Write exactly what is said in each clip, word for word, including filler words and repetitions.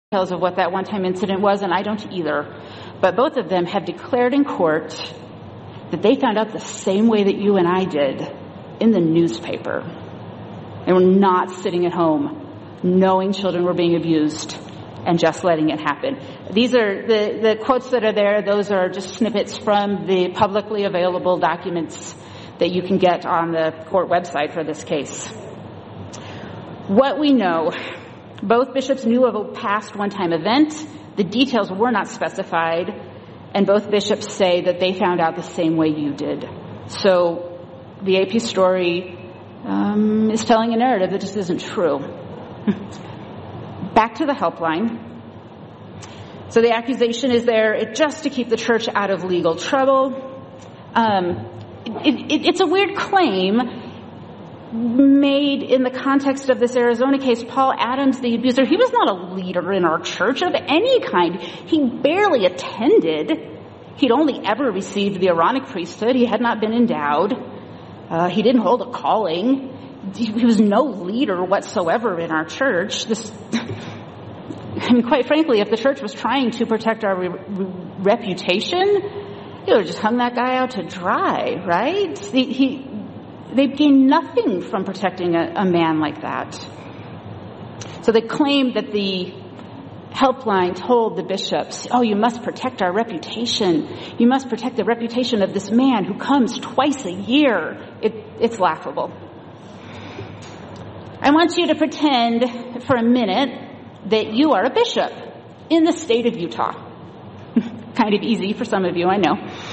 details of what that one-time incident was, and I don't either. But both of them have declared in court that they found out the same way that you and I did in the newspaper. They were not sitting at home knowing children were being abused and just letting it happen. These are the, the quotes that are there. Those are just snippets from the publicly available documents that you can get on the court website for this case. What we know, both bishops knew of a past one-time event. The details were not specified, and both bishops say that they found out the same way you did. So the A P story um, is telling a narrative that just isn't true. Back to the helpline. So the accusation is there just to keep the church out of legal trouble. Um, it, it, it's a weird claim made in the context of this Arizona case. Paul Adams, the abuser, he was not a leader in our church of any kind. He barely attended. He'd only ever received the Aaronic priesthood. He had not been endowed. Uh, he didn't hold a calling. He was no leader whatsoever in our church. This, I mean, quite frankly, if the church was trying to protect our re- re- reputation, you would have just hung that guy out to dry, right? He, he They've gained nothing from protecting a, a man like that. So they claim that the helpline told the bishops, oh, you must protect our reputation. You must protect the reputation of this man who comes twice a year. It, it's laughable. I want you to pretend for a minute that you are a bishop in the state of Utah. Kind of easy for some of you, I know.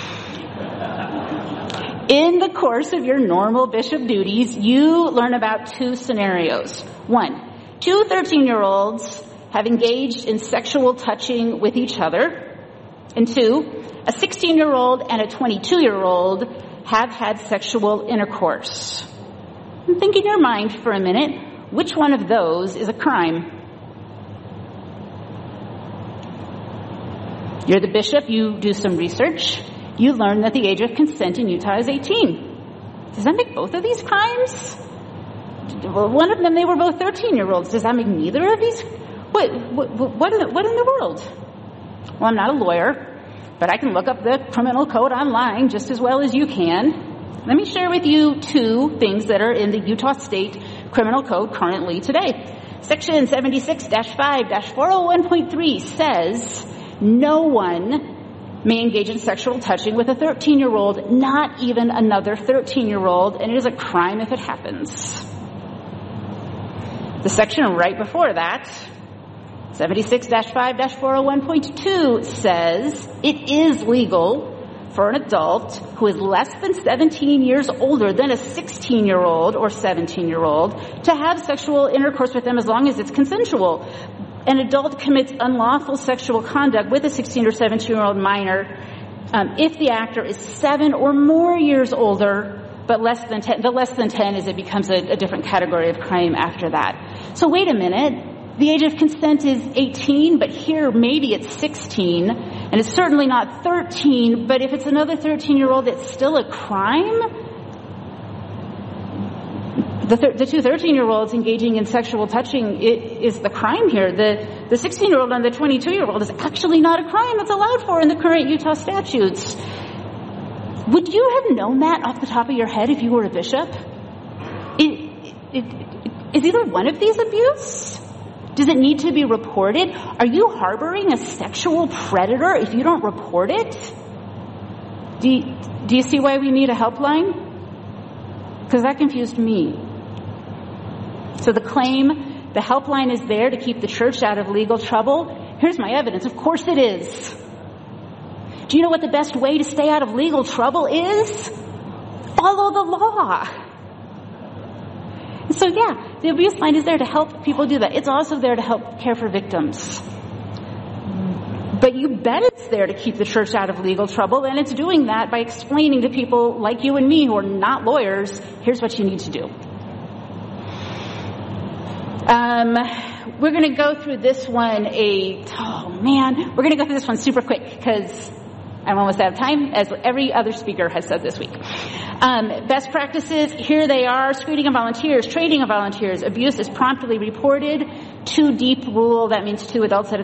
In the course of your normal bishop duties, you learn about two scenarios. One, two thirteen-year-olds have engaged in sexual touching with each other. And two, a sixteen-year-old and a twenty-two-year-old have had sexual intercourse. And think in your mind for a minute, which one of those is a crime? You're the bishop, you do some research. You learn that the age of consent in Utah is eighteen. Does that make both of these crimes? Well, one of them, they were both thirteen-year-olds. Does that make neither of these? What, what, what, in the, what in the world? Well, I'm not a lawyer, but I can look up the criminal code online just as well as you can. Let me share with you two things that are in the Utah State Criminal Code currently today. Section seventy-six dash five dash four oh one point three says no one may engage in sexual touching with a thirteen-year-old, not even another thirteen-year-old, and it is a crime if it happens. The section right before that, seventy-six dash five dash four oh one point two, says it is legal for an adult who is less than seventeen years older than a sixteen-year-old or seventeen-year-old to have sexual intercourse with them as long as it's consensual. An adult commits unlawful sexual conduct with a sixteen or seventeen-year-old minor um, if the actor is seven or more years older, but less than ten. The less than ten is it becomes a, a different category of crime after that. So wait a minute. The age of consent is eighteen, but here maybe it's sixteen, and it's certainly not thirteen, but if it's another thirteen-year-old, it's still a crime? The, th- the two thirteen-year-olds engaging in sexual touching it, is the crime here. The, the sixteen-year-old and the twenty-two-year-old is actually not a crime that's allowed for in the current Utah statutes. Would you have known that off the top of your head if you were a bishop? It, it, it, is either one of these abuse? Does it need to be reported? Are you harboring a sexual predator if you don't report it? Do you, do you see why we need a helpline? Because that confused me. So the claim, the helpline is there to keep the church out of legal trouble. Here's my evidence. Of course it is. Do you know what the best way to stay out of legal trouble is? Follow the law. So yeah, the abuse line is there to help people do that. It's also there to help care for victims. But you bet it's there to keep the church out of legal trouble, and it's doing that by explaining to people like you and me who are not lawyers, here's what you need to do. Um, we're going to go through this one a, oh man, we're going to go through this one super quick because I'm almost out of time, as every other speaker has said this week. Um, best practices, here they are: screening of volunteers, training of volunteers, abuse is promptly reported, two deep rule, that means two adults at a